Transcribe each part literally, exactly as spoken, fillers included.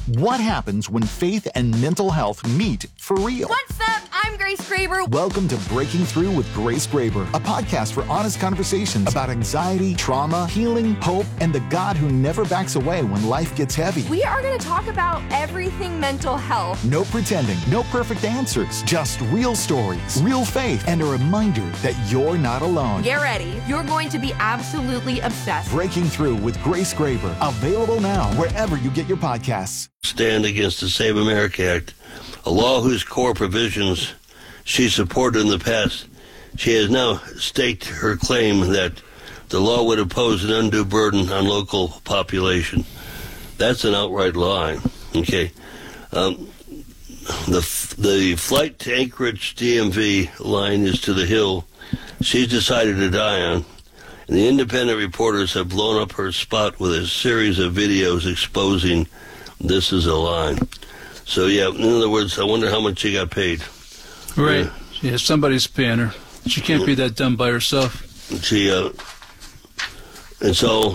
What happens when faith and mental health meet for real? What's up? I'm Grace Graber. Welcome to Breaking Through with Grace Graber, a podcast for honest conversations about anxiety, trauma, healing, hope, and the God who never backs away when life gets heavy. We are going to talk about everything mental health. No pretending, no perfect answers, just real stories, real faith, and a reminder that you're not alone. Get ready. You're going to be absolutely obsessed. Breaking Through with Grace Graber, available now wherever you get your podcasts. Stand against the Save America Act, a law whose core provisions she supported in the past. She has now staked her claim that the law would impose an undue burden on local population. That's an outright lie. Okay, um, the the flight to Anchorage D M V line is to the hill she's decided to die on, and the independent reporters have blown up her spot with a series of videos exposing this is a lie. So yeah, in other words, I wonder how much she got paid. Right. Uh, yeah, somebody's paying her. She can't be that dumb by herself. She, uh, and so,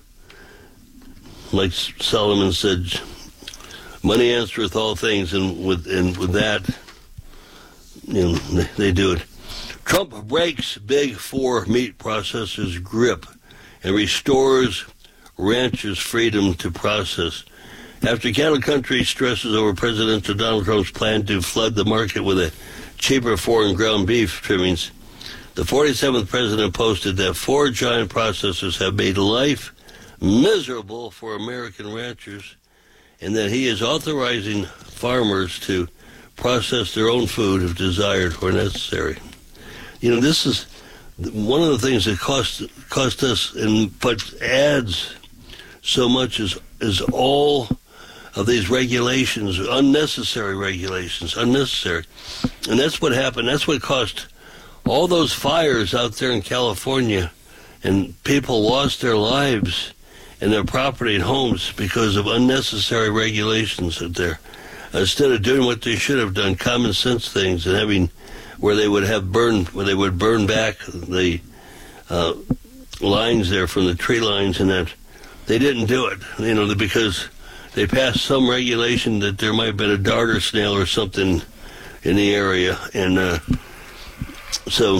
like Solomon said, money answereth all things, and with and with that, you know, they, they do it. Trump breaks big four meat processors' grip and restores ranchers' freedom to process. After cattle country stresses over President Donald Trump's plan to flood the market with a cheaper foreign ground beef trimmings, the forty-seventh president posted that four giant processors have made life miserable for American ranchers, and that he is authorizing farmers to process their own food if desired or necessary. You know, this is one of the things that cost cost us, and but adds so much is is all of these regulations, unnecessary regulations, unnecessary. And that's what happened. That's what caused all those fires out there in California, and people lost their lives and their property and homes because of unnecessary regulations out there. Instead of doing what they should have done, common sense things, and having where they would have burned, where they would burn back the uh, lines there from the tree lines, and that they didn't do it, you know, because they passed some regulation that there might have been a darter snail or something in the area. And uh, so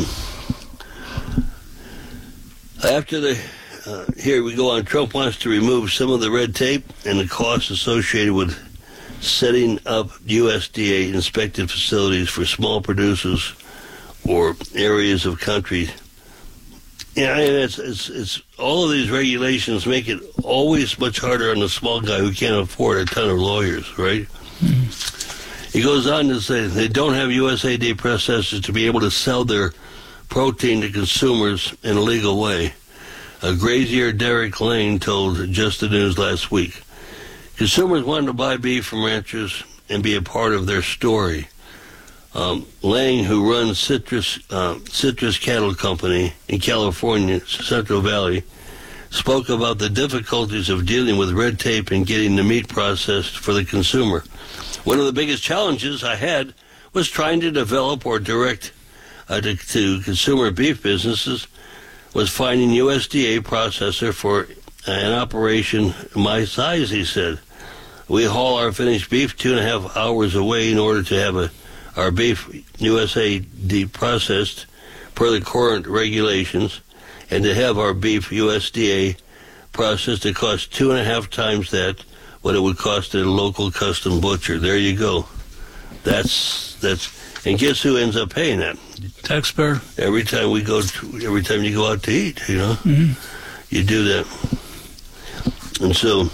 after the, uh, here we go on, Trump wants to remove some of the red tape and the costs associated with setting up U S D A-inspected facilities for small producers or areas of country. Yeah, and it's, it's it's all of these regulations make it always much harder on the small guy who can't afford a ton of lawyers, right? Mm-hmm. He goes on to say they don't have U S D A processors to be able to sell their protein to consumers in a legal way. A grazier Derek Lane told Just the News last week. Consumers wanted to buy beef from ranchers and be a part of their story. Um, Lang, who runs Citrus uh, Citrus Cattle Company in California, Central Valley, spoke about the difficulties of dealing with red tape and getting the meat processed for the consumer. One of the biggest challenges I had was trying to develop or direct uh, to, to consumer beef businesses was finding U S D A processor for an operation my size, he said. We haul our finished beef two and a half hours away in order to have a our beef U S D A processed per the current regulations, and to have our beef U S D A processed, it costs two and a half times that what it would cost at a local custom butcher. There you go. That's that's and guess who ends up paying that? Taxpayer. Every time we go to, every time you go out to eat, you know, mm-hmm. you do that. And so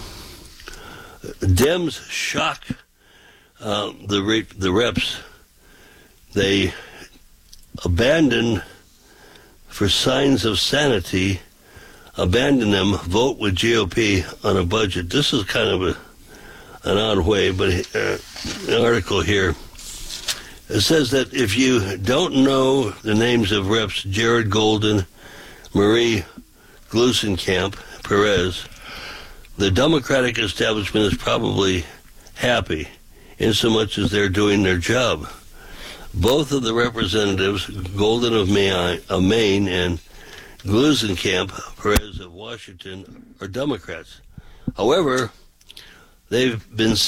Dems shock uh, the re- the reps. They abandon, for signs of sanity, abandon them, vote with G O P on a budget. This is kind of a, an odd way, but uh, an article here. It says that if you don't know the names of reps Jared Golden, Marie Gluesenkamp Perez, the Democratic establishment is probably happy, in so much as they're doing their job. Both of the representatives, Golden of Maine and Gluesenkamp Perez of Washington, are Democrats. However, they've been